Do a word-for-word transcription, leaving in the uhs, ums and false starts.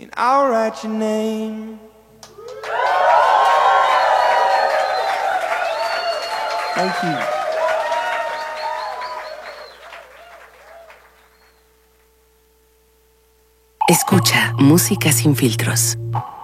and I'll write your name. Thank you. Escucha Música sin filtros.